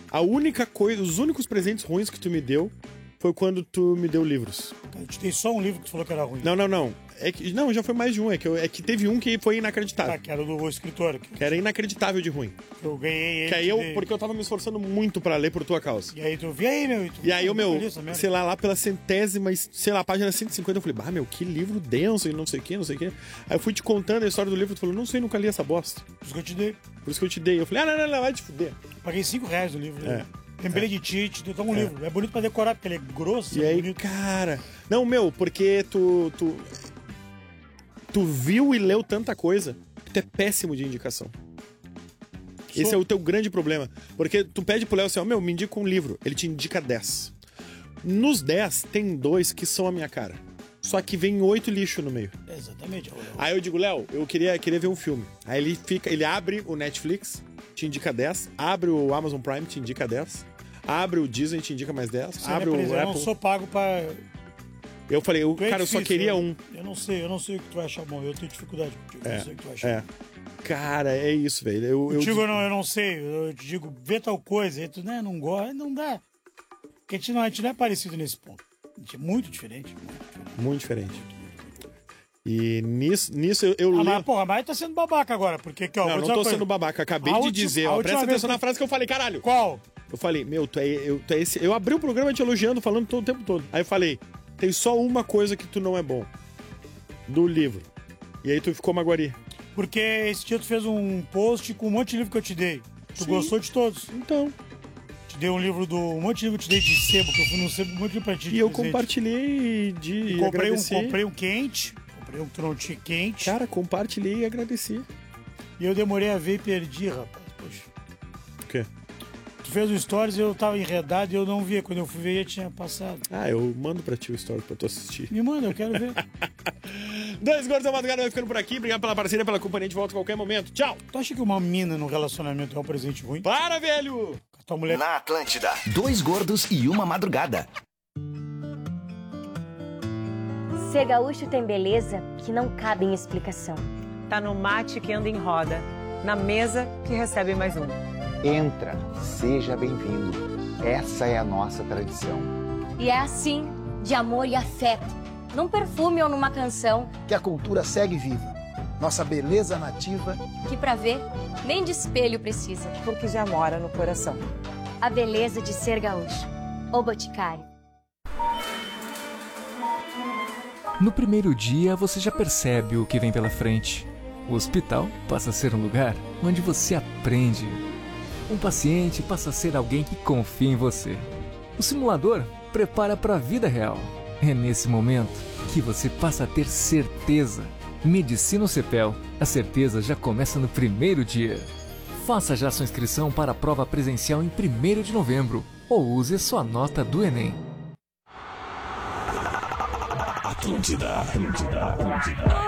A única coisa, os únicos presentes ruins que tu me deu foi quando tu me deu livros. Eu te dei só um livro que tu falou que era ruim. Não. Não, já foi mais de um. É que teve um que foi inacreditável. Que era do escritor. Que era inacreditável de ruim. Eu ganhei ele. Que aí porque eu tava me esforçando muito pra ler por tua causa. E aí tu vi aí, meu. E aí, sei lá pela centésima, sei lá, página 150, eu falei, meu, que livro denso e não sei o que. Aí eu fui te contando a história do livro, tu falou, não sei, nunca li essa bosta. Por isso que eu te dei. Por isso que eu te dei. Eu falei, não, vai te fuder. Paguei R$5 no livro, né? Lembrei de ti, te deu um livro. É bonito pra decorar, porque ele é grosso. E aí, bonito. cara... Não, porque tu viu e leu tanta coisa que tu é péssimo de indicação. Esse é o teu grande problema. Porque tu pede pro Léo assim, me indica um livro. Ele te indica 10. Nos 10, tem 2 que são a minha cara. Só que vem 8 lixo no meio. Exatamente. Aí eu digo, Léo, eu queria ver um filme. Aí ele abre o Netflix, te indica 10. Abre o Amazon Prime, te indica 10. Abre o Disney, te indica mais 10. Abre o Apple. Eu não sou pago pra... Eu falei, cara, eu só queria um. Eu não sei o que tu vai achar bom. Eu tenho dificuldade contigo. Eu não sei o que tu vai achar. Cara, é isso, velho. Eu não sei. Eu te digo, vê tal coisa. Aí tu, não gosta, não dá. Porque a gente não é parecido nesse ponto. A gente é muito diferente. Muito diferente. E nisso eu lembro... Mas tá sendo babaca agora. Porque, não tô sendo babaca. Acabei de dizer. Presta atenção na frase que eu falei, caralho. Qual? Eu falei, tu é esse... Eu abri o programa te elogiando, falando todo o tempo todo. Aí eu falei... Tem só uma coisa que tu não é bom. Do livro. E aí tu ficou maguari. Porque esse dia tu fez um post com um monte de livro que eu te dei. Tu gostou de todos. Então. Te dei um livro um monte de livro que eu te dei de sebo, que eu fui no sebo, um monte de livro pra ti. E eu compartilhei e comprei um quente. Comprei um que tu não tinha quente. Cara, compartilhei e agradeci. E eu demorei a ver e perdi, rapaz. Poxa. O quê? Tu fez o stories e eu tava enredado e eu não via. Quando eu fui ver, já tinha passado. Eu mando pra ti o stories pra tu assistir. Me manda, eu quero ver. 2 Gordos da Madrugada vai ficando por aqui. Obrigado pela parceria, pela companhia. De volta a qualquer momento. Tchau. Tu acha que uma mina no relacionamento é um presente ruim? Para, velho! A tua mulher... Na Atlântida. 2 Gordos e uma Madrugada. Ser gaúcho tem beleza que não cabe em explicação. Tá no mate que anda em roda, na mesa que recebe mais um. Entra, seja bem-vindo. Essa é a nossa tradição. E é assim, de amor e afeto, num perfume ou numa canção, que a cultura segue viva. Nossa beleza nativa, que pra ver, nem de espelho precisa. Porque já mora no coração. A beleza de ser gaúcho. O Boticário. No primeiro dia, você já percebe o que vem pela frente. O hospital passa a ser um lugar onde você aprende. Um paciente passa a ser alguém que confia em você. O simulador prepara para a vida real. É nesse momento que você passa a ter certeza. Medicina CEPEL. A certeza já começa no primeiro dia. Faça já sua inscrição para a prova presencial em 1º de novembro ou use sua nota do Enem. Atlântida.